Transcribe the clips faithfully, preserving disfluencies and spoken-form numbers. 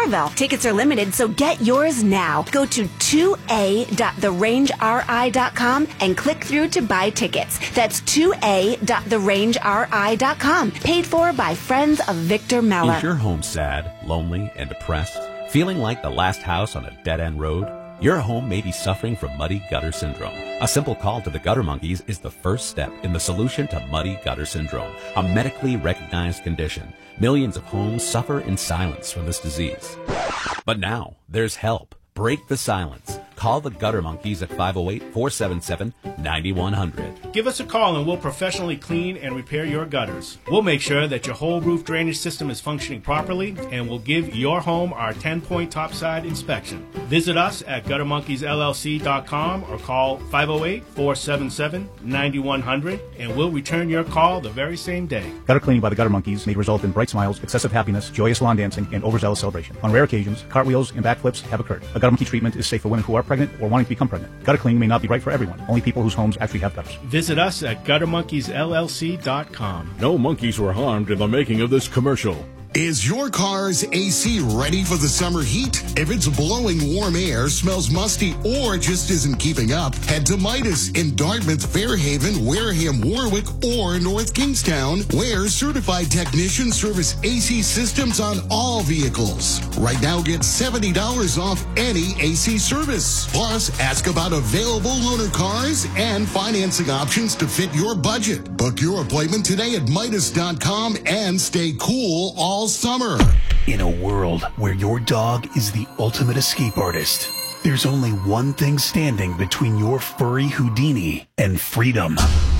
Centerville. Tickets are limited, so get yours now. Go to two a dot the range r i dot com and click through to buy tickets. That's two a dot the range r i dot com. Paid for by Friends of Victor Meller. Is your home sad, lonely, and depressed? Feeling like the last house on a dead-end road? Your home may be suffering from muddy gutter syndrome. A simple call to the Gutter Monkeys is the first step in the solution to muddy gutter syndrome, a medically recognized condition. Millions of homes suffer in silence from this disease. But now, there's help. Break the silence. Call the Gutter Monkeys at five oh eight, four seven seven, nine one zero zero. Give us a call and we'll professionally clean and repair your gutters. We'll make sure that your whole roof drainage system is functioning properly, and we'll give your home our ten-point topside inspection. Visit us at gutter monkeys l l c dot com or call five oh eight, four seven seven, nine one zero zero, and we'll return your call the very same day. Gutter cleaning by the Gutter Monkeys may result in bright smiles, excessive happiness, joyous lawn dancing, and overzealous celebration. On rare occasions, cartwheels and backflips have occurred. A Gutter Monkey treatment is safe for women who are pregnant or wanting to become pregnant. Gutter cleaning may not be right for everyone. Only people whose homes actually have gutters. Visit us at gutter monkeys l l c dot com. No monkeys were harmed in the making of this commercial. Is your car's A C ready for the summer heat? If it's blowing warm air, smells musty, or just isn't keeping up, head to Midas in Dartmouth, Fairhaven, Wareham, Warwick, or North Kingstown, where certified technicians service A C systems on all vehicles. Right now, get seventy dollars off any A C service. Plus, ask about available loaner cars and financing options to fit your budget. Book your appointment today at Midas dot com and stay cool all summer. In a world where your dog is the ultimate escape artist, there's only one thing standing between your furry Houdini and freedom.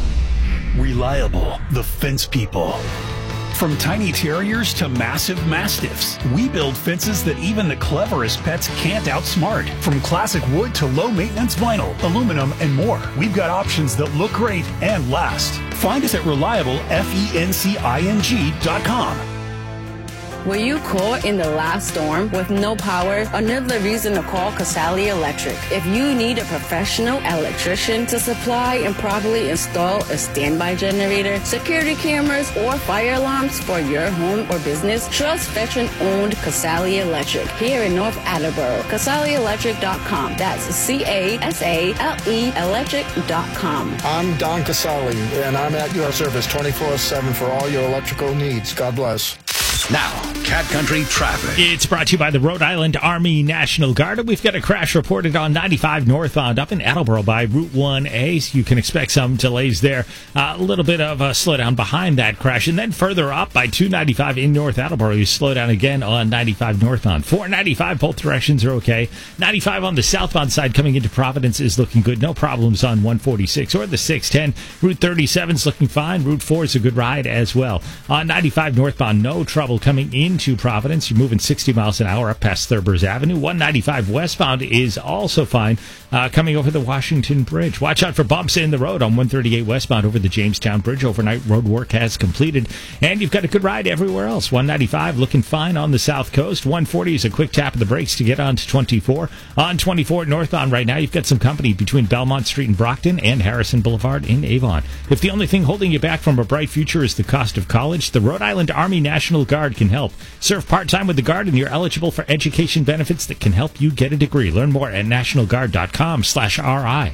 Reliable, the Fence People. From tiny terriers to massive mastiffs, we build fences that even the cleverest pets can't outsmart. From classic wood to low-maintenance vinyl, aluminum, and more, we've got options that look great and last. Find us at reliable fencing dot com. Were you caught in the last storm with no power? Another reason to call Casali Electric. If you need a professional electrician to supply and properly install a standby generator, security cameras, or fire alarms for your home or business, trust veteran-owned Casali Electric here in North Attleboro. Casali Electric dot com. That's C A S A L E electric dot com. I'm Don Casali, and I'm at your service twenty-four seven for all your electrical needs. God bless. Now, Cat Country traffic. It's brought to you by the Rhode Island Army National Guard. We've got a crash reported on ninety-five northbound up in Attleboro by Route one A. So you can expect some delays there. Uh, a little bit of a slowdown behind that crash. And then further up by two ninety-five in North Attleboro, you slow down again on ninety-five northbound. four ninety-five, both directions are okay. ninety-five on the southbound side coming into Providence is looking good. No problems on one forty-six or the six ten. Route thirty-seven is looking fine. Route four is a good ride as well. On ninety-five northbound, no trouble coming into Providence. You're moving sixty miles an hour up past Thurbers Avenue. one ninety-five westbound is also fine uh, coming over the Washington Bridge. Watch out for bumps in the road on one thirty-eight westbound over the Jamestown Bridge. Overnight road work has completed, and you've got a good ride everywhere else. one ninety-five looking fine on the south coast. one forty is a quick tap of the brakes to get on to twenty-four. On twenty-four northbound right now, you've got some company between Belmont Street in Brockton and Harrison Boulevard in Avon. If the only thing holding you back from a bright future is the cost of college, the Rhode Island Army National Guard can help. Serve part-time with the Guard, and you're eligible for education benefits that can help you get a degree. Learn more at national guard dot com slash R I.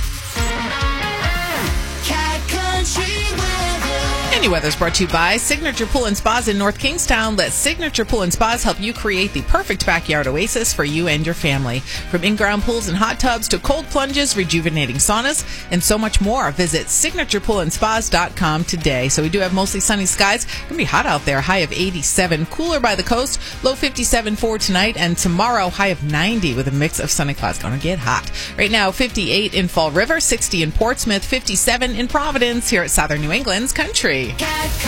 Any weather's brought to you by Signature Pool and Spas in North Kingstown. Let Signature Pool and Spas help you create the perfect backyard oasis for you and your family. From in-ground pools and hot tubs to cold plunges, rejuvenating saunas, and so much more. Visit signature pool and spas dot com today. So we do have mostly sunny skies. It's going to be hot out there. High of eighty-seven. Cooler by the coast. Low fifty-seven for tonight. And tomorrow, high of ninety with a mix of sun and clouds. Going to get hot. Right now, fifty-eight in Fall River, sixty in Portsmouth, fifty-seven in Providence here at Southern New England's Country.